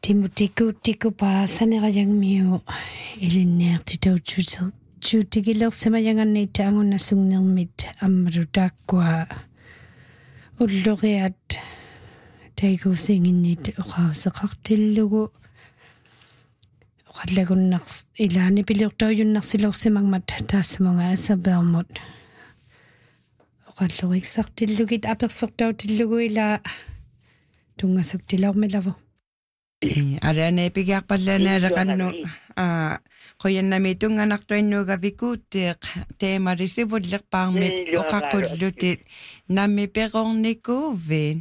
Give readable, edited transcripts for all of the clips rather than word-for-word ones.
Tiku paasaneragang miu ilinniartitau tuutigilersimayanganniitta angunnasungnermit ammalutaaqua ulluriat taikuusinginniit uqauseqartillugu uqallagunnars ilaani piliortaujunnersilorsimangmat taassamunga assapermut uqalluriksartillugit apersortautillugu ila tungasuktilaurmilavu Arane pigiaqpallana alaqannu qoyannami tunganartuinnuuga vikuuttiq teemarisivullerpaarmit oqaqullutit nammi peqornikuuvin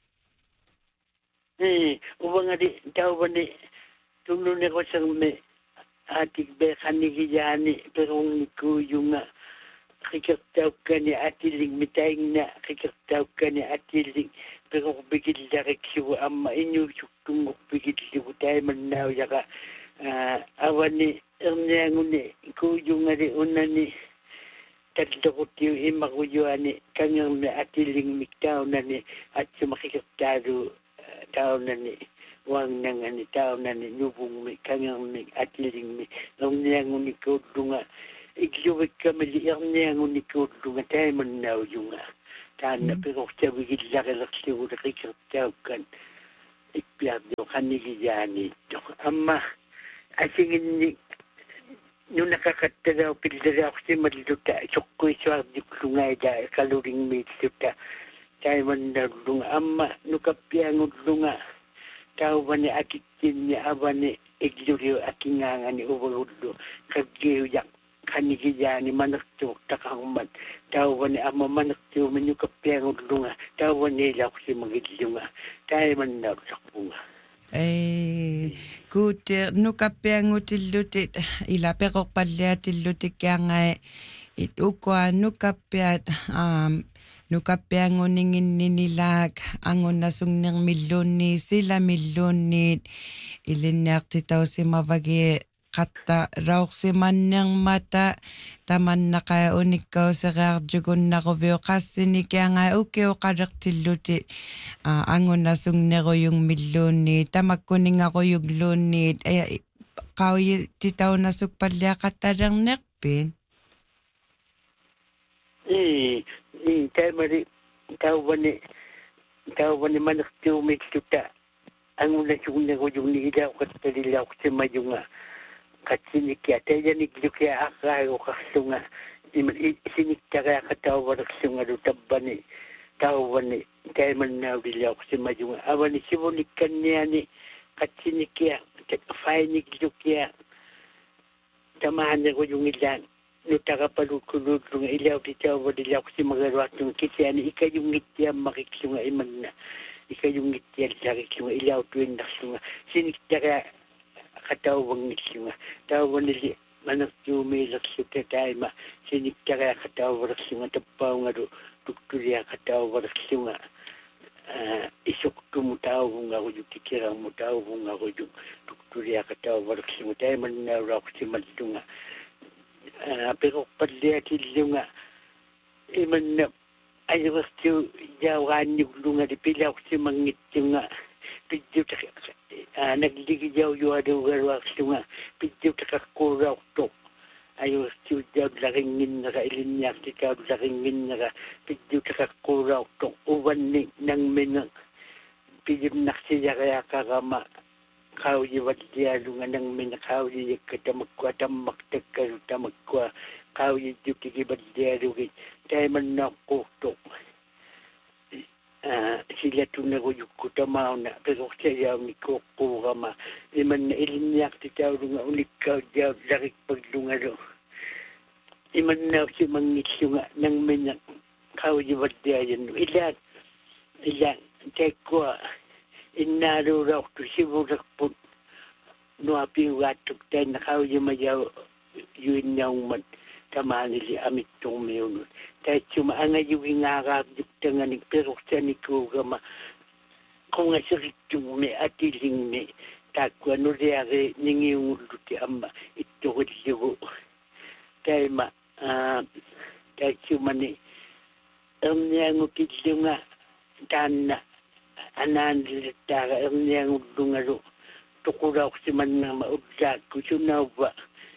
ubangadi taubani tunnuneqoserme atik beqanigiyaani peqornikuuyunga qikertaukkani atiling mitaingna qikertaukkani atiling peqorbikillariksugu amma innuusuktunngorpikillugu taimannauyaqa avani ernianguni kuuyungari unani talloqutiu imaquyuani kangermi atilingmik taunani atsuma qikertaalu taunani waangnangani taunani nuvungmi kangermi atilingmi ernianguni kuullunga igluvekkamili ernianguni kuullunga taimannaujunga taanna peqortavigillaqelerlugu qikertaukkan ikpiardio qanigiyaaniittoq amma asinginni nunaqaqattalau pilleriarsimalluta soqquisuardiklungaila qalulingmiilluta taimannaulunga amma nukappiangullunga tauvani akittinni avani igluriu akingaangani uvagullu qaggiuyaq qanigiyaani manertuuqtaqarmat tauvani amma manertuumi nukappiangullunga tauvani ilauqsimagillunga taimannaullarpunga kuut nukappiangutillutit ila peqorpalliatillutik kiangai it ukua nukappiat nukappianguninginnilaak angunnasungnermilluunni silamilluunniit ilinniartitausimavagi qatta raursimannermata tamannaqa unikkauserearjugunnaruviu qassini kiangai ukiuqalertilluti angunnasungneruyungmilluunni tamakkuningaruyugluunniit qauyititaunasukpalliaqattalernerpin taimari tauvani manertuumilluta angunnasungneruyungni ilauqattalilauqsimajunga qatsinikia tayaniklukia aqaaguqarlunga sinikkariaqatauvalerlunga lutabbani tauvani taimannaurilauqsimajunga avani sivunikkanniani qatsinikia fainiklukia tamahaneruyungilaan nutaqapalukuluullunga ilautitauvalilaaqsimagaluartunga kisiani ikajungittiammaqiksunga imanna ikajungittiallariklunga ilautuinnarlunga siniktaria qatauvangillunga tauvanili manertuumiilerluta taima siniktaria qatauvalerlunga tappaungalu tuktulia qatauvalerlunga isuktumu tauvungaruju tikiramu tauvungaruju tuktulia qatauvalerlunga taimannaulaaqsimallunga peqorpalliatillunga imanna ajuqertiu jauqaanniullunga pilauqsimangittunga pidjuta nagligijauyualuugaluarlunga pidjutaqaqquuraortoq ajuqertiu jaularinginnera ilinniartitaallaringinnera pidjutaqaqquuraortoq uvanni nangmina pijunnarsiyariaqarama qaujivallialunga nangmina qaujiyakka tamakkua tammaktakkalu tamakkua qaujijjutigivallialugi taimannaaqquurtoq silatuneruyukku tamauna peqortajaunikuuqqurama imanna ilinniartitaulunga unikkaujjaullarikpallungalu imannausimangillunga nangmina qaujivalliajannu ila taikkua innaaluuraortu sivulerput nuapiugaattuk tainna qaujimajau yuinnaungmat tamaanili amitturmiunut taitsuma angayugingaaraapjuktanganik peqortanikuugama qungaserittugmi atilingmi taakkua nuliari ningiungulluti amma ittorillugu taima taitsumani erniangukillunga taanna anaanilittaaga erniangullungalu tuqurauqsiman nama udlaakku sunauva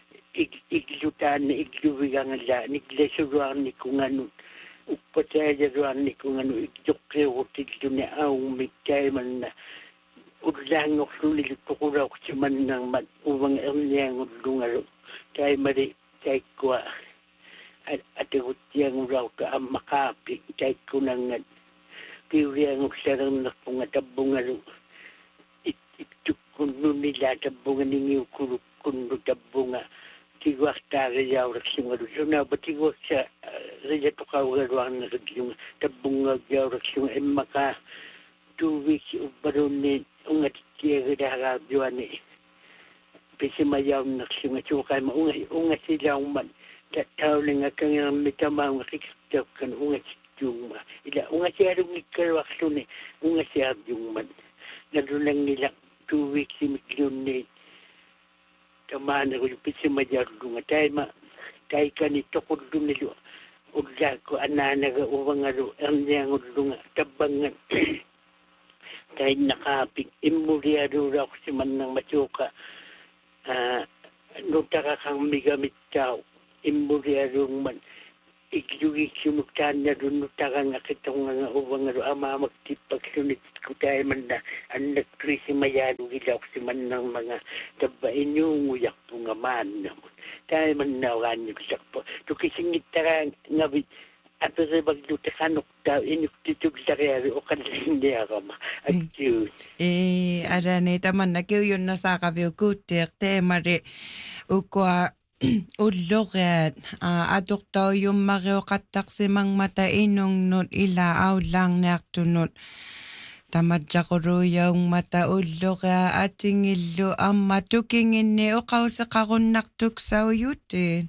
igluviangala niglesuruarnikunganu uppataajaruarnikunganu igjoqqeerutilluni aummittaimanna udlaangorlunilu tuqurauqsiman nama uvang erniangullungalu taimari taikkua ataguttiangurauta ammakaapi taikkunangan piuriangullarernerpunga tabbungalu ittukkunnunila tabbunga ningiukulukkunnu tabbunga tiguartaariyauraqsungalu sunaupa tiguarsa riyatuqaugaluarnerillunga tabbungagyauraqsunga immaka 2 weeks ubbarunni ungatittiagadaaraabjuani pisimayaunnersunga suuqaima ungasilauman taulinga kangermitamaunga qiksertaukkan ungatittuungma ila ungasiarungikkaluarluni ungasiarjungman nalunangila 2 weeks imiklunni tamaanaru pisimajarlunga taima taikani toqullunilu ullaakku anaanaga uvangalu erniangullunga tabbangan tainnaqaapik immurialuurauqsimannang masuuqa nutaqaqarmigamittau immurialuungman iglugiksunuk taannalun nutaqangaqitonganga uvangalu amaamaktippaksunitku taimanna annakkrisimayaalugilauqsimannang mga tabba inuunguyarpunga maannamun taimannauqaannikusarpo tukisingittara ngavi aperebagluteqanuqtau inuktitullariari oqallinniarama atjuun arane tamanna kiuyunna saaqaviukuuttiiq teemari ukua ulluqiat atuqtauyummariuqattaqsimangmata inungnut ila aulaarniartunut tamatjaquruyaummata ulluqia atingillu amma tukinginni uqauseqarunnartuksauyutiin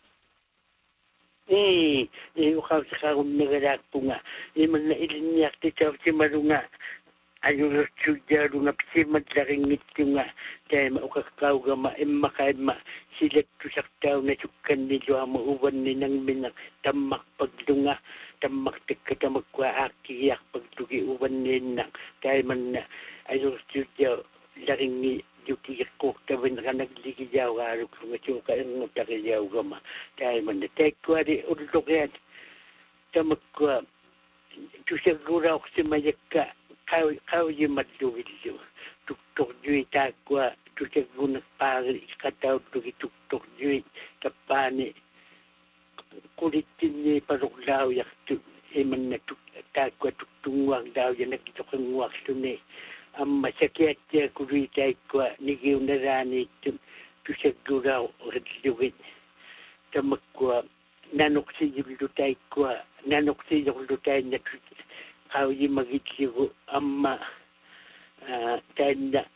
uqauseqarunnagalaakpunga imanna ilinniartitausimalunga ayurutsujarunga pisimatlaringittunga taima uqaqqaugama immaqaimma silattusartauna sukkanniluama uvanni nangminaq tammaqpaglunga tammaqtakkatamakwa aakkigiarpagtugi uvanniinnaq taimanna ayurutsuja laringi jutiiqqortavin qanagligijauraaluklunga suuqa erngutarijaugama taimanna taikkuari ulluqiat tamakkua tusagurauqsimayakka qauyimatluvillu tuktorjui taakkua tusagunakpaari qatauttugi tuktorjui tappaani qulittinni paruqlauyartu imanna taakkua tuktunguarlauya nakitoqanguarluni amma sakiattiakului taikkua nigiunaraaniittun tusagurau rillugit tamakkua nanuqsiyullu taikkua nanuqsiyullu tainnak qauyimagitligu amma tainna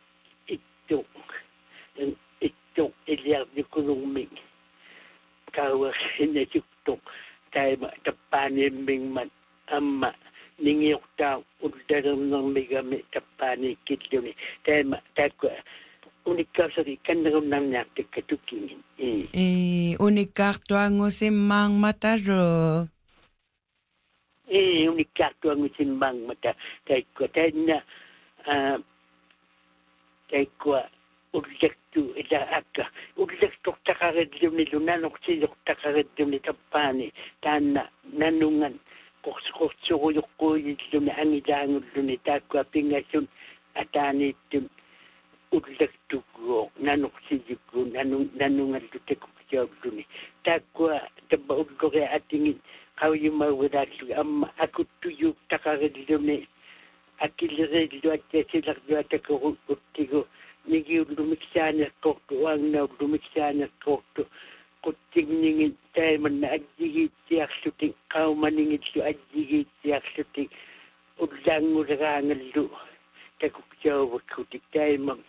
ittuq iliarnikunungmik kauarsinasuktuq taima tappaaniimmingman amma ningiuqtaa ullarernermigami tappaaniikkilluni taima taakkua unikkausari kannerunnarniartakka tukkingin unikkaartuangusimmaangmataru unikkaartuangusimmaangmata taikkua tainna taikkua ullaktu ila akka ullaktortaqarilluni lunanorsiyortaqarilluni tappaani taanna nanungan qorsuqorsuruyoqquyilluni angilaangulluni taakkua pingassun ataaniittun ullaktuguo nanuqsiyukku nanungallu takuqjaulluni taakkua tabba ulluqia atingin qauyimaugalaallugi amma akuttuyuuk taqarilluni akillerillu attaasilarlu atakoru uttigu nigiullumiksaaniaqqortu uangnaullumiksaaниaqqortu quttigningin taimanna ajjigiitsiarlutik qaumaningillu ajjigiitsiarlutik ullaanguleraangallu takuqjauvakkutik taimam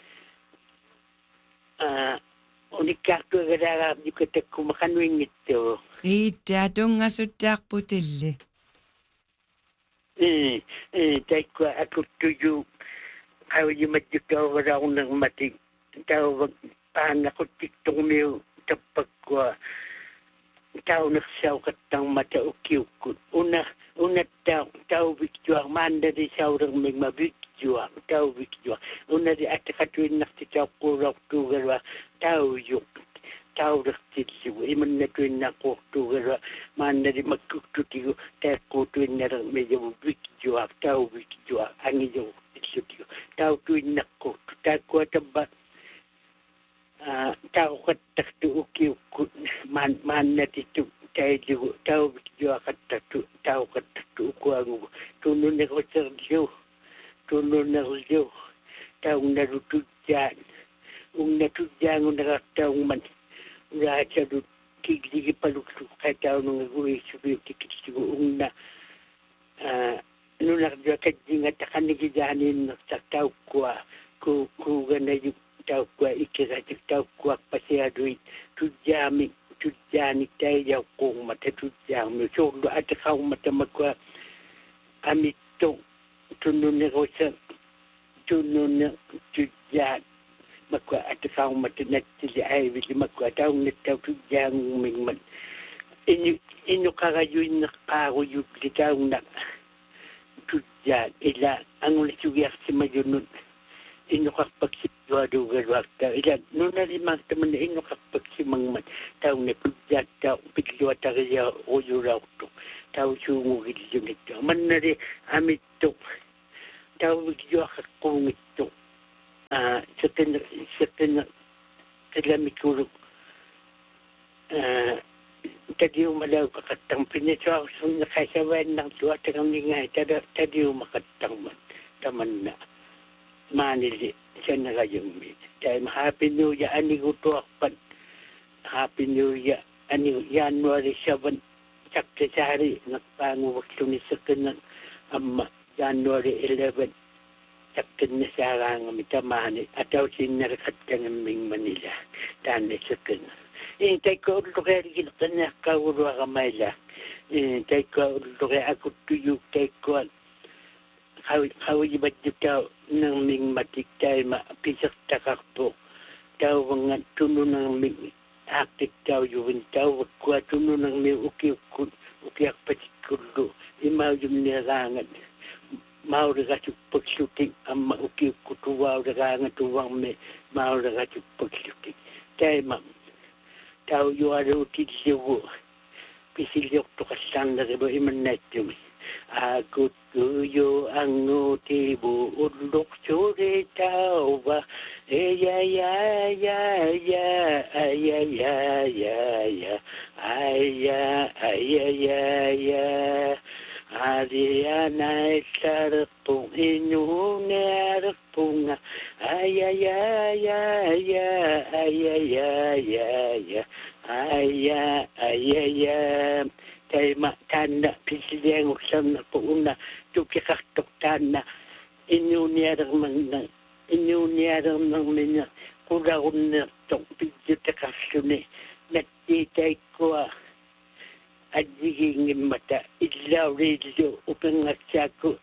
unikkaartuagalaaraarniku takkumaqanuingittu iittiatungasuttiarputilli taikkua akuttuyu qauyimatjutaugalaarunermatik tauvak paangaquttiktormiu tappakkua taunersauqattangmata ukkiukkut unattau tauvittuarmaannalisaulermigma juang tau wik juang una di atakatuin nakti tau kurok tugalwa tau yuk tau raktilu iman na tuin na kurtugalwa man na di magkukutigo tau kutuin na rin medyo wik juang tau wik juang ang iyo tilu tau tuin na kurtu tau kuataba tau kataktu ukiukut man na titu tau wik juang kataktu tau kataktu ukuangu tunun na kutsarliw tunun na kuliw tau narutudyan natudyan nakataong man raja du kigli paluksu kay tao nung uwi subiyo tikisigo na nung nakadya nga takanigidanin sa tao kwa kuga na yung tao kwa ikiratik tao kwa pasyadoy tudyanik tayo yaw kong matatudyan so at akaw matamagwa amito tunun na ko sa tunun na tudyan makwa at akaw matanat sila ay wili makwa tao na tao tudyan umingman inyo kakayoy na kakuyog di tao na tudyan ila ang ulisugiyak si mayunod inyo kakpagsiduado galwakta ila nung nalimang taman na inyo kakpagsimangman tao na tudyan tao pigluwa tagaya uyuraw to tao sumugil yun ito man na rin amit to tao pigluwa kakungit to sa kalamikurog tadi umalaw kakatang pinito so nakasawan ng tuwa tangang ningay tadi umakatang man taman na manili siya na kayong mit dahil Happy New Year anigo to akpan Happy New Year anigo January 7 saksasari nagpangu waktu ni sakin amma January 11 sakin na sarang mitamani ataw sinarakat ka ng Ming Manila tani sakin tay ko ulo kaya ginatan na kaurwa kamayla tay ko ulo kaya ako tuyok tay ko kawi ba't yung tao ng Ming matik tayo mapisak takak po tao mga tuno ng Ming akit tao yung tao wagkwa tuno ng Ming ukiyak patikulo imaw yung nirangan maura ka pagsuting ang maukip ko tuwaw na tuwang may maura ka pagsuting tayo ma'am tao yung arutin siyo pisilyok to kasang na riba iman na ito agut kuyo ang utibo ulok suri tao ba ya Ariana sarpung inunerpunga tay tanda pisileng usam na puuna tukikaktok tanda inunerang mga kuraun na tong pidyotakasune natitay ko at hihingin mata ilaw rilyo upang aksako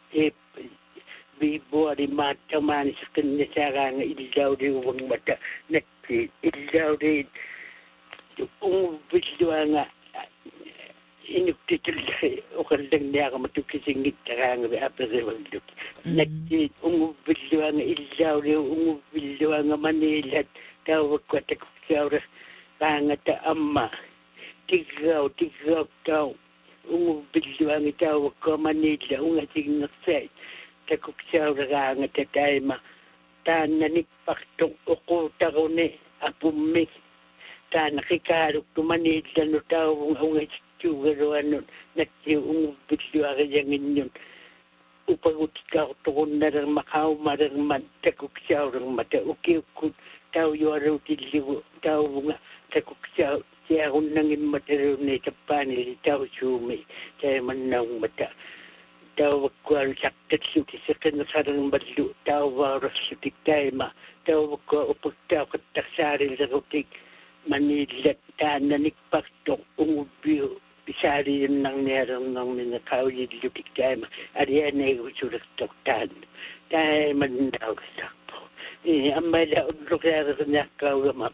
bibuari mata man sa kanya sarang ilaw rilyo ang mata ilaw rilyo umubisyo nga inuktitul o kandang niya ka matukisingit karang apasawagdok umubisyo nga ilaw rilyo umubisyo nga Manila tawag ko at akusawras kangata amma tigaw tao umubigyo ang itawag ko Manila ungating naksay takuksaw nga tatay ma tananikpaktong ukuta ko ni apumik tanakikarok to Manila no tao ungatsugaroan nun nati umubigyo ang yangin yun upagutikaw to kung narang makaw marang man takuksaw rang mata ukiukut tao yung araw tiligo tao nga takuksaw kaya kung nangin matero na itapan nila tao sumay kaya man nang mata tao wagkwal saktat suti sa kanasarang badlo tao waras sutik tayo tao wagkwal upag tao kataksari sa kutik Manila taan na nikpaktong umubyo bisari yun nang nerang nang minakaw yung lutik tayo ariyan na yung suraktok taan tayo man daw sakpo ang malaon lugar na kawamap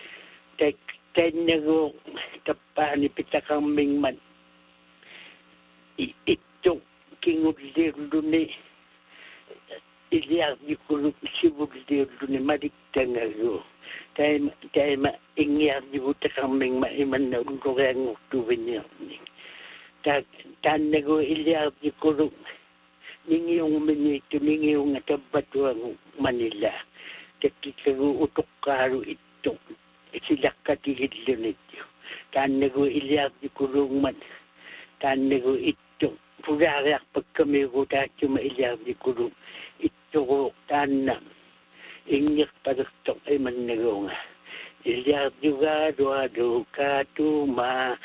Kanya kapan ipitakang Mingman itong kingulir ni iliar di kuluk sibuk di dunia madik tengaru. Taima ingiar di buta kaming maiman na ulurang uktubinya. Tan nego iliar di kuluk ningiyong minito ningiyong atabatuang Manila. Takikaru utok karu ito. Silak katigidlo nito. Tan nego iliar di kuluk man. Tan nego ito. Purarak pagkami ko cuma iliar di kuluk. Ito ko tanam. Ingyak padastok ay mannagonga. Iliar juga doa katuma.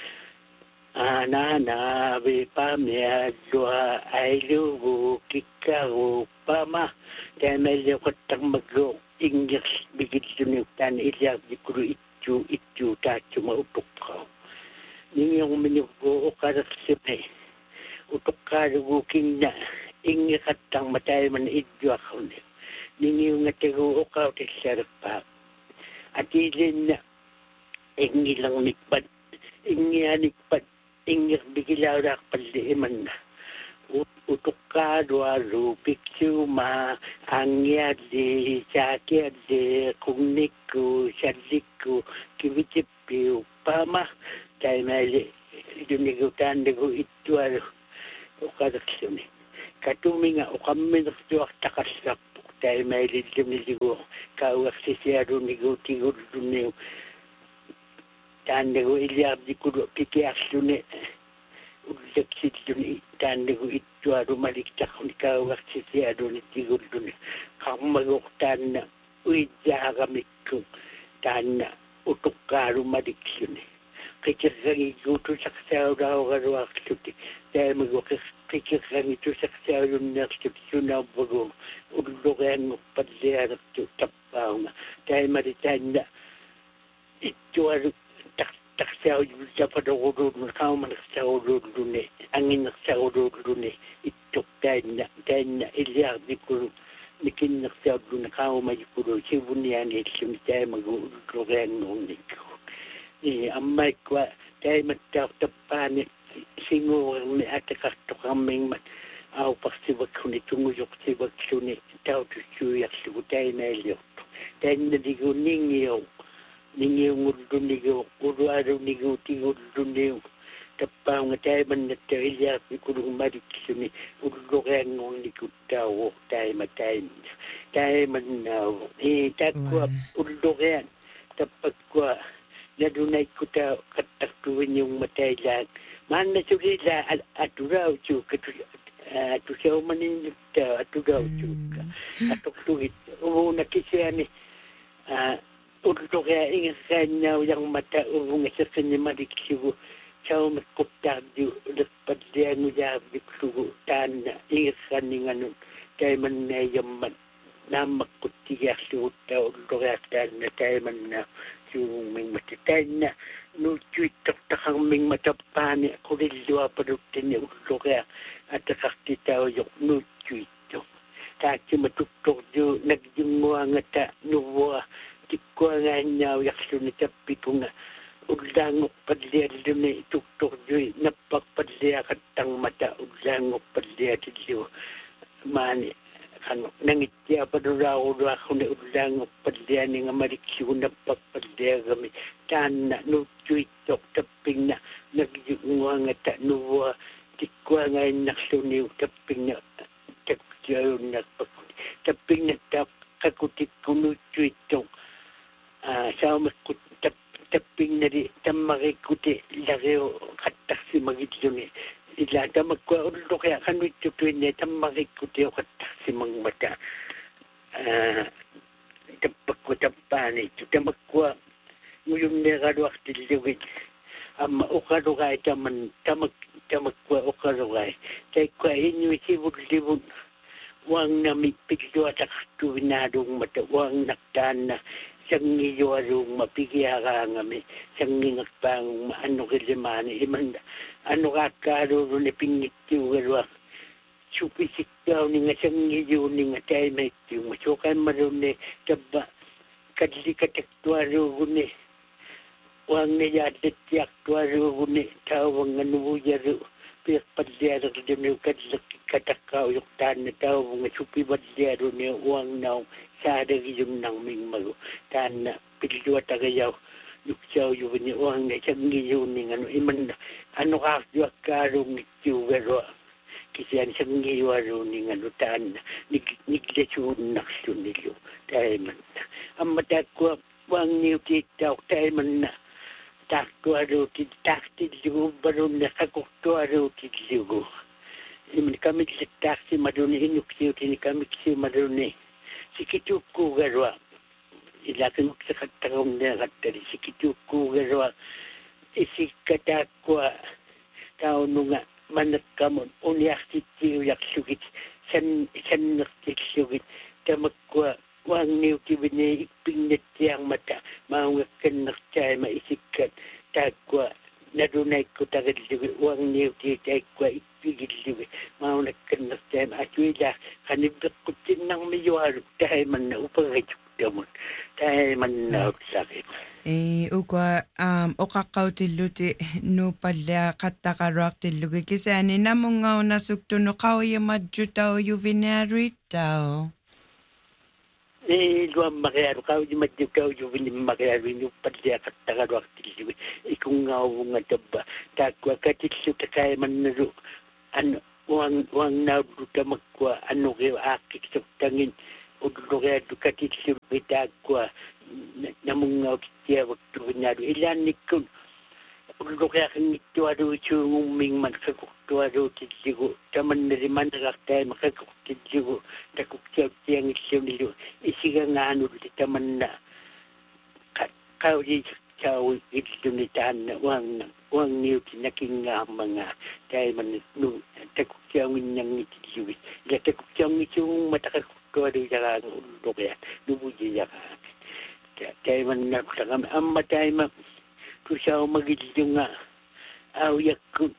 Anana bipamya doa ay lugu kikaru pama. Dahil may katang mag-go. Ingyak bigit sunutan iliar di kuluk itu cuma upok ko. Ningiyong minugo o karaksipay. Utok karuguking na ingi katang matay man idyo ako niyo. Ningi yung natigo o kao ti sarap. At ilin na ingi lang nikpad. Ingi anikpad. Ingi bigilaw na kapaliman na. Utok karuaru piksuma. Angyadi, sakyadi, kungniku, saliku, kibitipiw, pama. Tayo mali. Dunigutan dago ito aro. O kadaksyon katumi nga o kami naktuwak takaslap tayo may lidim nigo kawak sisiyado nigo tigod duniyo tanda ko ilyab di kudo pikiak duni ulag sit duni tanda ko ito aro maliktak ni kawak sisiyado ni tigod duni kamagok tanda uidya kami ko tanda utok karo maliksyon kikirang iguto sa kasaw daw karuak suti dahil kikirang ito sa kasaw yung naksutisyon na bago ulugan mo padlihan at tapaw nga dahil maritain na ito ang taksaw yung sa padagulod mo kao man naksaw doon angin naksaw doon ito dahil na iliyag di ko mikin naksaw doon kao may kulo sibunyan ito dahil mag-ulugan noong niko amay kwa dahil magtatapan singo ni ate kasto kaming au paksibak kuni tunguyok sibak kuni tau tusuyak sibu dahil na iliyok dahil na digo ningiyo ngudunigo uruaro nigo tigudunigo tapang dahil man na tayo iliyak ikulong marikisuni urulokan ng nikutawo dahil matayin dahil man na takwa urulokan tapat kwa na dunay ko ta kataktuin yung matay lang. Man na surila aturaw chuk atusaw manin aturaw chuk atuktuit. Uwo nakisya ni urto kaya ingat kanya yung mata uwo nga sa kanya mariksigo saw matkuptag di lakpadlian mo ya biksugo tan ingat kanya nga nun kaya man na yung man na makutiyak siya urto kaya tan na kaya man na yung may matitay na no tweet takang may matapani ako rilwa padutin yung ulo kaya at nakakita yung no tweet kasi matuktok yung nagyunguwa nga ta nuwa tikwa nga niya yakso na tapi ko nga uglangok padliya dito na ituktok yung napakpadliya katang mata uglangok padliya dito mani nangitya pa doon ako na ulang padliya nga mariksyo na pagpadliya kami tana no tuitok taping na nagyunga nga ta nuwa tikwa nga naksuniw taping na taktiyo na taping na kakutik ko no tuitok sa taping na di tamakikuti lagyo katak si magitlo ni ila tamakwa ulo kaya kanu tutuin niya tamakikuti o katak si mga mata tapakwa tapani tamakwa nguyong neraluak tiliwid ama ukarugay tamakwa ukarugay kaya kwa inyo isibog-libog wang namipigyo at aktuinadong mata wang naktaan na siyang ngiyarong mapigiyara ngami siyang ngingakpang ano kilimani imanda ano kakaruro ni pingitiw galwak supisik daw ni nga siyang ngiyo ni nga tayo may tiyo masukan maroon ni taba kadli kataktuaro ni wang niyadat yaktuaro ni tawang anubuyaro pek padliado demi katakau yok tan tau bunga supi padliado ni uang nau sa ada gijum nang ming malu tan pilwa tagayaw yuk chau yu ni uang ne changi yu ni ngano iman ano ka yu karung ni yu garo kisian changi yu aru ni ngano tan nikle chu naksu ni yu taiman amma takwa uang ni ti tau taiman tak tuaru ti tak ti yu baru ne kakok tuaru ti yu ini kami tak si maduni inuk si ini kami si maduni sikituku garwa ilakan sa katagong na katari sikituku garwa isi katakwa tao nunga managkamon uniak siti uyak sugit san naksugit tamakwa wang niu tibine iping net yang mata maungakan nakchay maisikat takwa nadunay ko tagad liwi wang niu takwa ipigil liwi maungakan nakchay maaswila kanibak kutin ng miyuar tayo man na upagayuk damon tayo man na sakit. Uka okakaw tiluti no pala katakarak tilugi kasi ani namungaw na sukto no kawaya madjutaw yuvinary tao. Luang makayaro kau di madyo kau yung makayaro yung padya katakarak tilugi ikung ngaw nga taba takwa katitsu takay man naru ano wang nauduta magkwa ano kayo akik sa tangin o kaya dukatitsu bitagwa namungaw kitiya waktu naro ilan nikun o kaya kang ito aro chunguming man kakukto aro titigo taman nariman nakaktay makakuktigo takuktiyaw tiyang isyo nilo isiga nga ano taman na kau di kau itu ni tan wang niu tinaking nga mga tayo man no takuktiyaw yang itiyo ya takuktiyaw yung matakakukto aro jaka ulo kaya nubuji jaka tayo man nakutangam amma tayo man kusaw magidyo nga awyak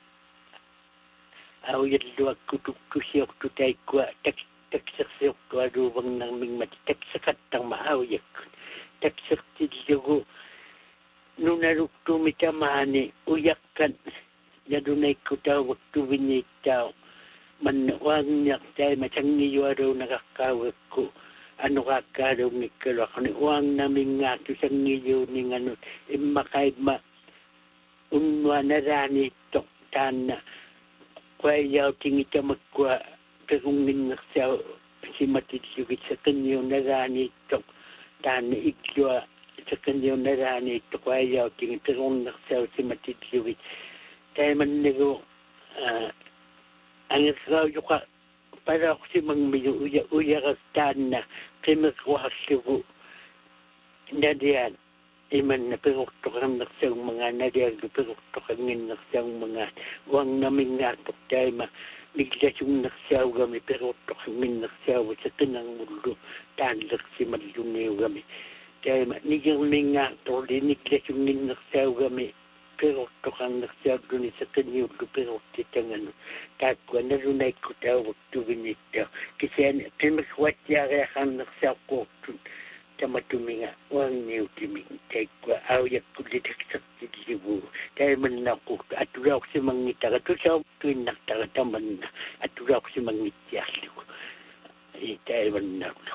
luwag kutukusiyok tutay kwa taksaksiyok kwa rubang nang ming mati taksakat ang maawyak taksaktidyo ko nung narukto mitamani uyakan nadunay ko daw waktu binitaw manwag niyak tayo machangiyo araw nakakawag ko ano kakaraw ni kalak ni uang namin nga to sa ngiyo ni ano imakay ma unwa na rani tok tana kwayaw tingita magkwa kagungin na siya si matitsugit sa kanyo na rani tok tana ikwa sa kanyo na rani tok kwayaw tingita kagungin na siya si matitsugit tayo man nigo ang ikaw yung para ako si mangmiyo uya kastaan na kimakuha siya na diyan iman na paguktukan na siyang mga na diyan paguktukan na siyang mga wang namin nga tayo bigla siyang naksayaw kami paguktukan na siyaw sa tanang mundo tanlak si maluniw kami kaya nigang may nga toli nigla siyang naksayaw kami pero tukang nagsiyag doon sa kanyo pero titang ano takwa narunay ko daw waktu binito kasi pinagwat yara kang nagsiyag ko tamatuming wang niyo timing takwa awyak ko litak sa tilibu dahil man ako aturaw ko si mangita kato sa tuwin naktarataman na aturaw ko si mangita dahil man ako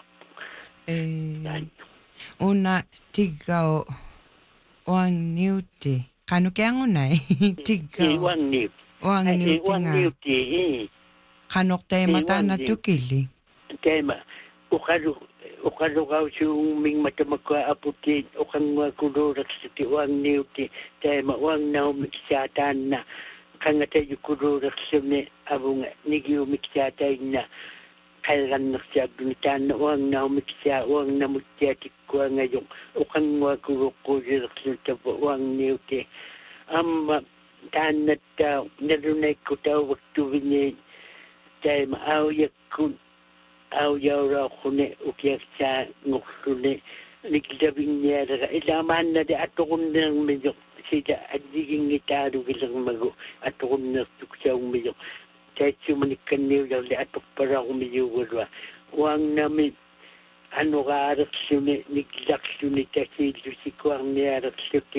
una tigaw wang niyo ti kanu kaya ngunay tigaw wang niyo nga kanok tayo mata na tukili tema ukarugaw siyong ming matamagwa aputin ukang mga kururak sa tiwang niyo ti tema wang na umiksatan na kangatay yung kururak sa ni abong nigi umiksatay na kailan nagsiyag dunitan na wang na umiksa wang na mutyatik ko ngayon ukang mga kurukurak sa tiwang niyo ti tanat daw narunay ko daw waktu binay tayo maawyak ko awyaw raw ko na ukyak sa ngukso na nagdabing niya ilaman na di ato ko nang medyo sida adiging itaro kilang mago ato ko na tuksaw medyo kahit sumanikan niyo daw di ato para ko medyo wala wang namin ano ka arak suni niglak suni tasilyo si kuwang niya arak suking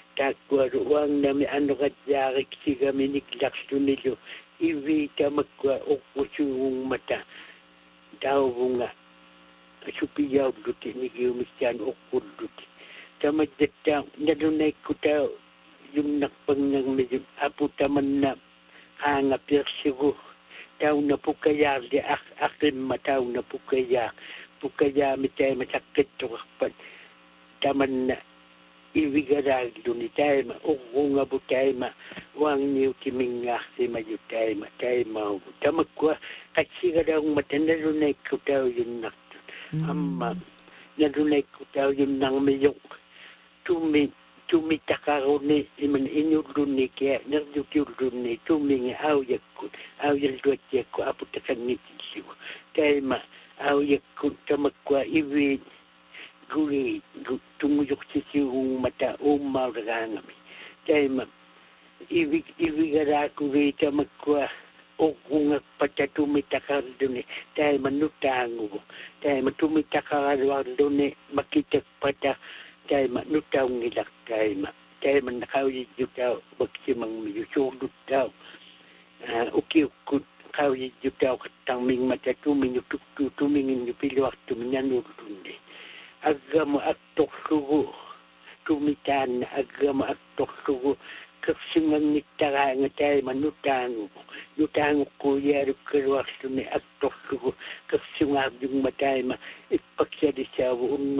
takwa ruang na mi ano kadyarik siga miniglaksto nilo iwita magwa okusyong mata tao nga supiyaw duti ni Giumisyan okul duti tamad data nadunay ko tao yung nakpangang medyo apo taman na hanga persigo tao na pukaya di akin mataw na pukaya mitay masakit to kakpan taman na iwigarag doon tayo nga po tayo wang niyo kimingak si mayo tayo tamag ko kasi ka daw matanalunay ko tayo yung nakto ama nalunay ko tayo yung nang mayong tumitaka ko ni iman inyulun ni kaya nagdutulun ni tumingi awyak ko apo takan ni tisiw tayo awyak ko tamag ko iwin guri tumuyok sisiung mata umarangami tayo ibigara guri tamag ko o kung patatumita doon tayo manutango tayo matumitaka doon makita pata tayo manutang nilak tayo manakawid yung tao magsimang mayusulot tao ukiyukut kawid yung tao katangming mata tumingin yung pilwak tuminanulun agam aktok sugo tumitan agam aktok sugo kapsingang nitara nga tayo manutang ko yaro kalwak ni aktok sugo kapsingang yung matay ipaksyadi sa